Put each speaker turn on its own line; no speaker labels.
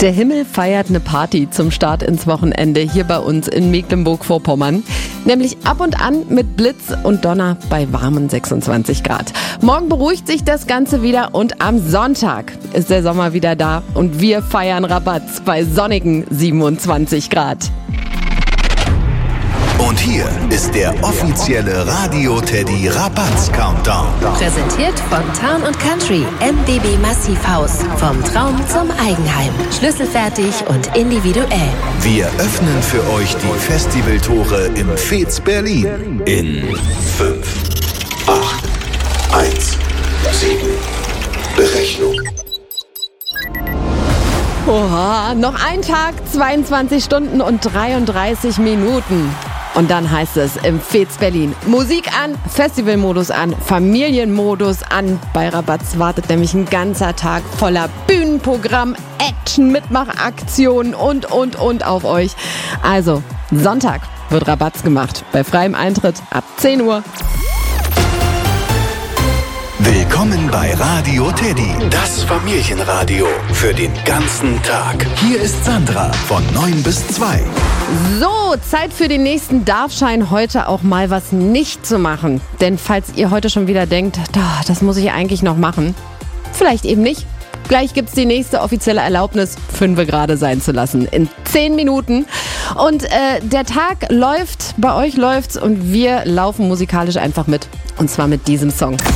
Der Himmel feiert eine Party zum Start ins Wochenende hier bei uns in Mecklenburg-Vorpommern. Nämlich ab und an mit Blitz und Donner bei warmen 26 Grad. Morgen beruhigt sich das Ganze wieder und am Sonntag ist der Sommer wieder da und wir feiern Rabatz bei sonnigen 27 Grad.
Und hier ist der offizielle Radio Teddy Rabatz Countdown.
Präsentiert von Town & Country MBB Massivhaus. Vom Traum zum Eigenheim. Schlüsselfertig und individuell.
Wir öffnen für euch die Festivaltore im Fez Berlin. In 5, 8, 1, 7. Berechnung.
Oha, noch ein Tag, 22 Stunden und 33 Minuten. Und dann heißt es im Fez Berlin: Musik an, Festivalmodus an, Familienmodus an. Bei Rabatz wartet nämlich ein ganzer Tag voller Bühnenprogramm, Action, Mitmachaktionen und auf euch. Also, Sonntag wird Rabatz gemacht. Bei freiem Eintritt ab 10 Uhr.
Willkommen bei Radio Teddy, das Familienradio für den ganzen Tag. Hier ist Sandra von 9 bis 2.
So, Zeit für den nächsten Darfschein, heute auch mal was nicht zu machen. Denn falls ihr heute schon wieder denkt, das muss ich eigentlich noch machen, vielleicht eben nicht. Gleich gibt's die nächste offizielle Erlaubnis, 5 gerade sein zu lassen. In 10 Minuten. Und der Tag läuft, bei euch läuft's und wir laufen musikalisch einfach mit. Und zwar mit diesem Song.